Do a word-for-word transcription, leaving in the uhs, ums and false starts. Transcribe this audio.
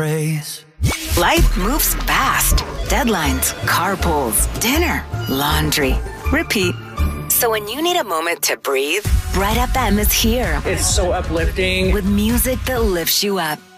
Praise. Life moves fast. Deadlines, carpools, dinner, laundry, repeat. So when you need a moment to breathe, Bright F M is here. It's so uplifting. With music that lifts you up.